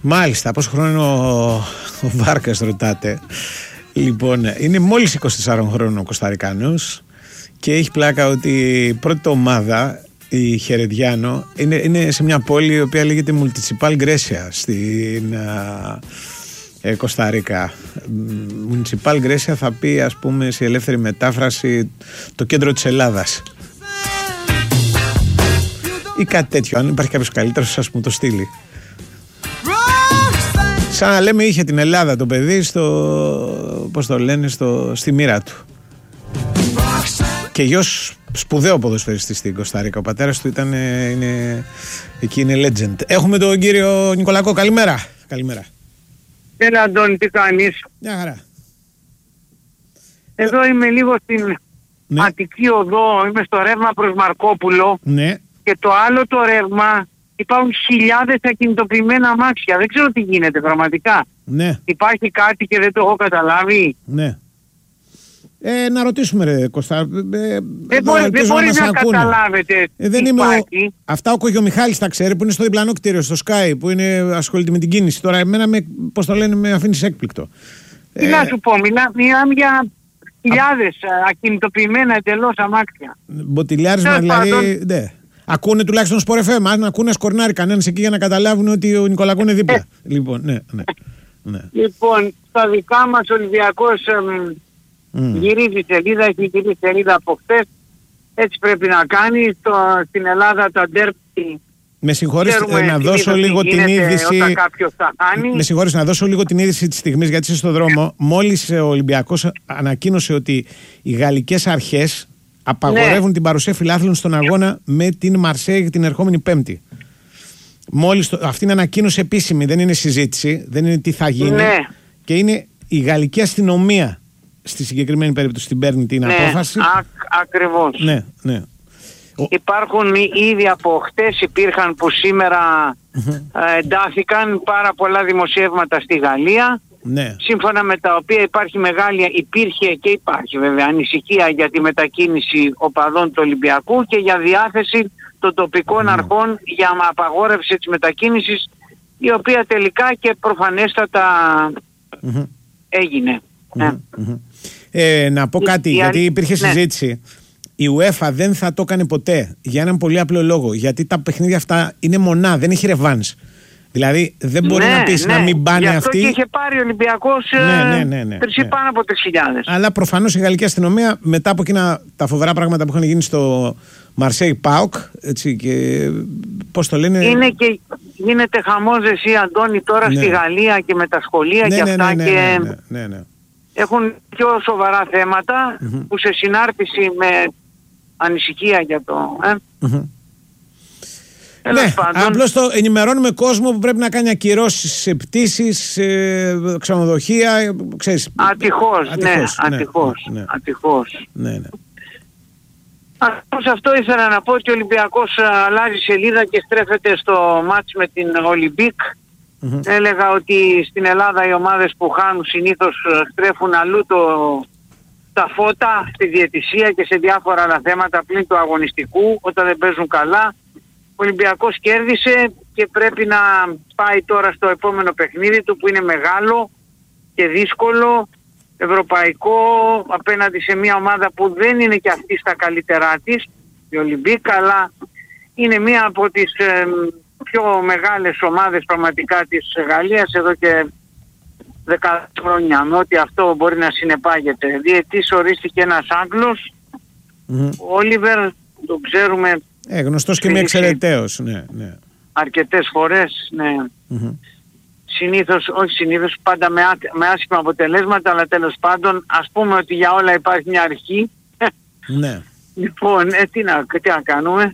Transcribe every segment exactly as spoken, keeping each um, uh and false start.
Μάλιστα, πόσο χρόνο είναι ο, ο Βάρκας ρωτάτε. Λοιπόν, είναι μόλις είκοσι τεσσάρων χρόνων ο Κοσταρικάνος και έχει πλάκα ότι η πρώτη ομάδα, η Χερεντιάνο, είναι, είναι σε μια πόλη η οποία λέγεται Municipal Grecia στην α, ε, Κοσταρίκα. Municipal Grecia θα πει, ας πούμε, σε ελεύθερη μετάφραση, το κέντρο της Ελλάδας ή κάτι τέτοιο. Αν υπάρχει κάποιος καλύτερος, σας μου το στείλει. Σαν να λέμε είχε την Ελλάδα το παιδί στο, πώς το λένε, στο, στη μοίρα του. Και γιος σπουδαίο ποδοσφαιριστή στην Κοσταρίκα. Ο πατέρας του ήταν, είναι, εκεί είναι legend. Έχουμε τον κύριο Νικολακό. Καλημέρα. Καλημέρα. Έλα Αντώνη, τι κάνεις? Μια χαρά. Εδώ είμαι λίγο στην ναι. Αττική Οδό, είμαι στο ρεύμα προς Μαρκόπουλο. Ναι. Και το άλλο το ρεύμα, υπάρχουν χιλιάδες ακινητοποιημένα αμάξια. Δεν ξέρω τι γίνεται πραγματικά. Ναι. Υπάρχει κάτι και δεν το έχω καταλάβει. Ναι. Ε, να ρωτήσουμε ρε Κωστά. Ε, δεν μπορεί, δεν μπορεί να, να καταλάβετε ε, δεν είμαι ο... Αυτά ο Κογιομιχάλης τα ξέρει που είναι στο διπλανό κτίριο, στο Sky, που είναι, ασχολείται με την κίνηση. Τώρα εμένα με, πώς το λένε, με αφήνεις έκπληκτο. Τι ε, να σου πω, μιλάμε για χιλιάδες α... ακινητοποιημένα εντελώς αμάξια. Μποτιλιάρισμα δηλαδή, πάντων... ναι. Ακούνε τουλάχιστον Sport εφ εμ, αν ακούνε σκορνάρει κανένας εκεί για να καταλάβουν ότι ο Νικολακό είναι δίπλα. Ε. Λοιπόν, ναι, ναι, ναι. Λοιπόν, στα δικά μας Ολυμπιακός mm. γυρίζει σελίδα, έχει γυρίσει σελίδα από χτες. Έτσι πρέπει να κάνει. Στο, στην Ελλάδα τα ντέρπι. Με συγχωρείς να δώσω λίγο την είδηση. Με συγχωρείς να δώσω λίγο την είδηση της στιγμής, γιατί είσαι στο δρόμο. Μόλις ο Ολυμπιακός ανακοίνωσε ότι οι γαλλικές αρχές απαγορεύουν ναι. την παρουσία φιλάθλων στον αγώνα με την Μαρσέιγ την ερχόμενη Πέμπτη. Μόλις το, αυτή είναι ανακοίνωση επίσημη, δεν είναι συζήτηση, δεν είναι τι θα γίνει. Ναι. Και είναι η γαλλική αστυνομία στη συγκεκριμένη περίπτωση την παίρνει την ναι. απόφαση. Α, ακριβώς. Ναι, ναι. Υπάρχουν ήδη από χτες, υπήρχαν που σήμερα εντάθηκαν πάρα πολλά δημοσιεύματα στη Γαλλία. Ναι. Σύμφωνα με τα οποία υπάρχει μεγάλη, υπήρχε και υπάρχει βέβαια ανησυχία για τη μετακίνηση οπαδών του Ολυμπιακού και για διάθεση των τοπικών mm. αρχών για απαγόρευση της μετακίνησης, η οποία τελικά και προφανέστατα mm-hmm. έγινε. Mm-hmm. Ναι. Mm-hmm. Ε, να πω κάτι, η, γιατί υπήρχε ναι. συζήτηση. Η UEFA δεν θα το έκανε ποτέ για έναν πολύ απλό λόγο. Γιατί τα παιχνίδια αυτά είναι μονά, δεν έχει ρεβάνς. Δηλαδή δεν μπορεί ναι, να πεις ναι. να μην πάνε αυτοί. Γι' αυτό και είχε πάρει ο Ολυμπιακός ναι, ναι, ναι, ναι, ναι. πάνω από τρεις χιλιάδες. Αλλά προφανώς η γαλλική αστυνομία μετά από εκείνα τα φοβερά πράγματα που είχαν γίνει στο Μαρσέιγ Πάοκ, έτσι, και πώς το λένε. Είναι και γίνεται χαμός εσύ Αντώνη τώρα ναι. στη Γαλλία και με τα σχολεία ναι, και ναι, αυτά ναι, ναι, και ναι, ναι, ναι, ναι. έχουν πιο σοβαρά θέματα mm-hmm. που σε συνάρτηση με ανησυχία για το... Ε? Mm-hmm. Ναι, απλώς το ενημερώνουμε κόσμο που πρέπει να κάνει ακυρώσεις σε πτήσεις, σε ξενοδοχεία, ξέρεις. Ατυχώς, ναι, ναι, ατυχώς, ναι, ναι. ατυχώς. Ναι, ναι. Ακριβώς αυτό ήθελα να πω, ότι ο Ολυμπιακός αλλάζει σελίδα και στρέφεται στο μάτς με την Ολυμπίκ. Mm-hmm. Έλεγα ότι στην Ελλάδα οι ομάδες που χάνουν συνήθως στρέφουν αλλού το, τα φώτα στη διαιτησία και σε διάφορα άλλα θέματα πλην του αγωνιστικού όταν δεν παίζουν καλά. Ο Ολυμπιακός κέρδισε και πρέπει να πάει τώρα στο επόμενο παιχνίδι του που είναι μεγάλο και δύσκολο, ευρωπαϊκό, απέναντι σε μια ομάδα που δεν είναι και αυτή στα καλύτερά της, η Ολυμπίκ, αλλά είναι μια από τις ε, πιο μεγάλες ομάδες πραγματικά της Γαλλίας εδώ και δέκα χρόνια, με ό,τι αυτό μπορεί να συνεπάγεται. Διετής ορίστηκε ένας Άγγλος, mm-hmm. ο Όλιβερ, το ξέρουμε. Ε, γνωστός και μη εξαιρεταίος, ναι, ναι. Αρκετές φορές, ναι. Mm-hmm. Συνήθως, όχι συνήθως, πάντα με, ά, με άσχημα αποτελέσματα, αλλά τέλος πάντων, ας πούμε ότι για όλα υπάρχει μια αρχή. Ναι. Λοιπόν, ε, τι, να, τι να κάνουμε.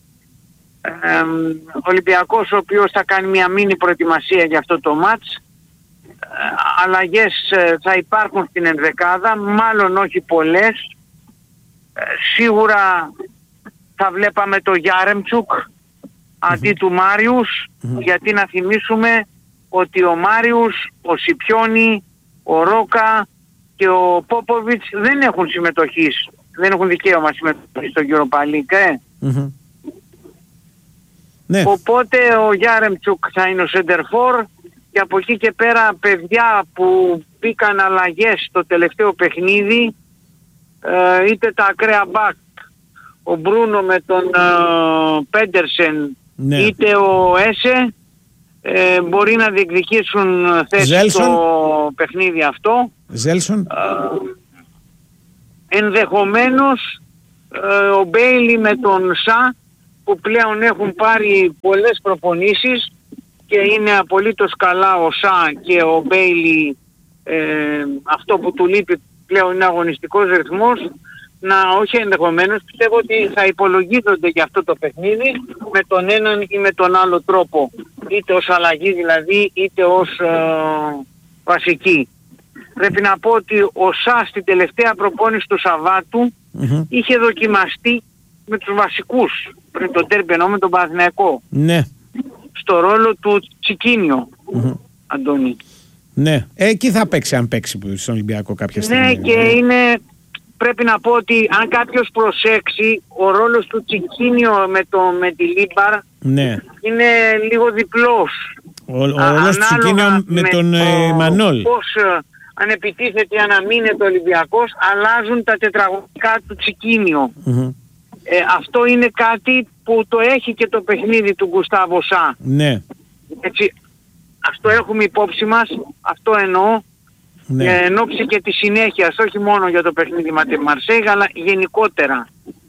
Ε, ο Ολυμπιακός, ο οποίος θα κάνει μια μίνι προετοιμασία για αυτό το μάτς. Ε, αλλαγές ε, θα υπάρχουν στην ενδεκάδα, μάλλον όχι πολλές. Ε, σίγουρα θα βλέπαμε το Γιάρεμτσουκ αντί mm-hmm. του Μάριους, mm-hmm. γιατί να θυμίσουμε ότι ο Μάριους, ο Σιπιόνι, ο Ρόκα και ο Πόποβιτς δεν έχουν συμμετοχή, δεν έχουν δικαίωμα συμμετοχή στο Europa League. Ε? Mm-hmm. Ναι. Οπότε ο Γιάρεμτσουκ θα είναι ο Σεντερφόρ, και από εκεί και πέρα παιδιά που μπήκαν αλλαγές στο τελευταίο παιχνίδι, ε, είτε τα ακραία μπακ, ο Μπρούνο με τον ε, Πέντερσεν, ναι. είτε ο Έσε, ε, μπορεί να διεκδικήσουν θέση Ζέλσον. στο παιχνίδι αυτό. Ζέλσον. Ε, ενδεχομένως ε, ο Μπέιλι με τον Σα, που πλέον έχουν πάρει πολλές προπονήσεις και είναι απολύτως καλά ο Σα και ο Μπέιλι, ε, αυτό που του λείπει πλέον είναι αγωνιστικός ρυθμός, να όχι ενδεχομένως, πιστεύω ότι θα υπολογίζονται για αυτό το παιχνίδι με τον έναν ή με τον άλλο τρόπο, είτε ως αλλαγή δηλαδή είτε ως ε, βασική. Πρέπει να πω ότι ο Σα στην τελευταία προπόνηση του Σαββάτου mm-hmm. είχε δοκιμαστεί με τους βασικούς πριν τον τέρμπι, εννοώ με τον Παναθηναϊκό. Ναι. Στο ρόλο του Τσικίνιο, mm-hmm. Αντώνη. Ναι, ε, εκεί θα παίξει αν παίξει στον Ολυμπιακό κάποια στιγμή. Ναι, και είναι, πρέπει να πω ότι αν κάποιος προσέξει, ο ρόλος του Τσικίνιο με, το, με τη Λίμπαρ ναι. είναι λίγο διπλός. Ο, ο ρόλος του Τσικίνιο με, με τον το, ε, Μανόλ. Πώς αν επιτίθεται ή αν αμήνεται ο Ολυμπιακός, αλλάζουν τα τετραγωνικά του Τσικίνιο. Mm-hmm. Ε, αυτό είναι κάτι που το έχει και το παιχνίδι του Γκουστάβο Σα. Ναι. Έτσι, αυτό έχουμε υπόψη μας, αυτό εννοώ, ναι. ε, εν ώψη και τη συνέχεια, όχι μόνο για το παιχνίδι με τη Μαρσέιγ, αλλά γενικότερα.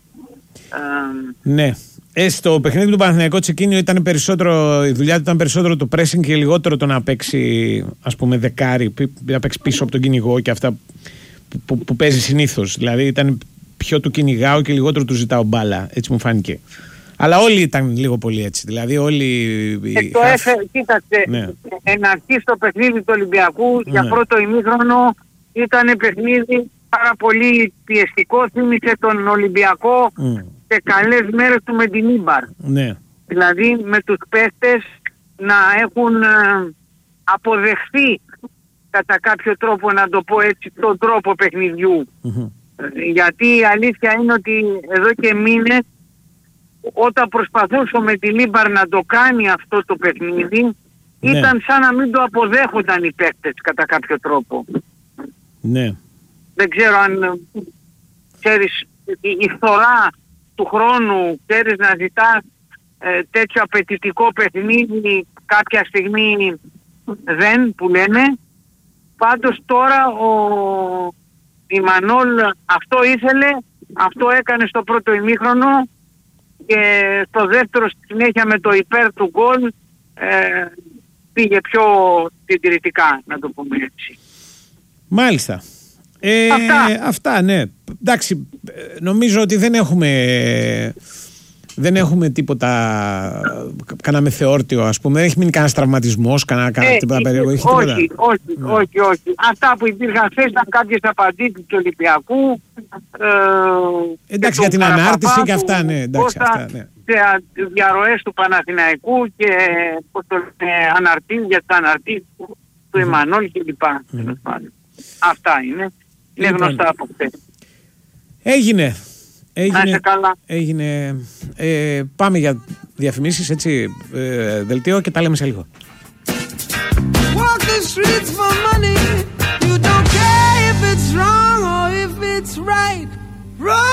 Ε, ναι. Ε, στο παιχνίδι του Παναθηναϊκού Τσικίνιο ήταν περισσότερο, η δουλειά του ήταν περισσότερο το pressing και λιγότερο το να παίξει, ας πούμε, δεκάρι, να παίξει πίσω από τον κυνηγό και αυτά που, που, που παίζει συνήθως. Δηλαδή ήταν πιο του κυνηγάω και λιγότερο του ζητάω μπάλα, έτσι μου φάνηκε. Αλλά όλοι ήταν λίγο πολύ έτσι, δηλαδή όλοι... Ε, το έφε, κοίταξε, ναι. εν αρχή στο παιχνίδι του Ολυμπιακού, ναι. για πρώτο ημίχρονο ήταν παιχνίδι πάρα πολύ πιεστικό, θύμισε τον Ολυμπιακό mm. σε καλές μέρες του με την Ήμπαρ. Ναι. Δηλαδή με τους παίχτες να έχουν ε, αποδεχθεί κατά κάποιο τρόπο, να το πω έτσι, τον τρόπο παιχνιδιού. Mm-hmm. Γιατί η αλήθεια είναι ότι εδώ και μήνες όταν προσπαθούσε με τη Λίμπαρ να το κάνει αυτό το παιχνίδι, ναι. ήταν σαν να μην το αποδέχονταν οι παίκτες κατά κάποιο τρόπο. Ναι. Δεν ξέρω αν ξέρεις η, η φθορά του χρόνου, ξέρεις να ζητάς ε, τέτοιο απαιτητικό παιχνίδι κάποια στιγμή δεν που λένε. Πάντως τώρα ο η Μανόλ αυτό ήθελε, αυτό έκανε στο πρώτο ημίχρονο και στο δεύτερο στη συνέχεια με το υπέρ του γκολ ε, πήγε πιο συντηρητικά, να το πούμε έτσι. Μάλιστα. Ε, αυτά. αυτά, ναι. Εντάξει, νομίζω ότι δεν έχουμε... Δεν έχουμε τίποτα, κανένα μεθεόρτιο, ας πούμε. Δεν έχει μείνει κανένας τραυματισμός, κανένα, κανένα ε, τίποτα περίεργο. Όχι, όχι, όχι, ναι. όχι, όχι. Αυτά που υπήρχαν χθες ήταν κάποιες απαντήσεις του Ολυμπιακού. Ε, εντάξει, για την ανάρτηση και αυτά, ναι. Εντάξει, αυτά, ναι. Σε διαρροές του Παναθηναϊκού και ε, αναρτήσεις για τα αναρτήσεις του Εμμανόλ κλπ. Mm-hmm. Αυτά είναι. Είναι λοιπόν γνωστά από χθες. Έγινε. Έγινε, καλά. έγινε ε, πάμε για διαφημίσεις, έτσι, ε, δελτίο και τα λέμε σε λίγο. Walk the streets for money. You don't care if it's wrong or if it's right.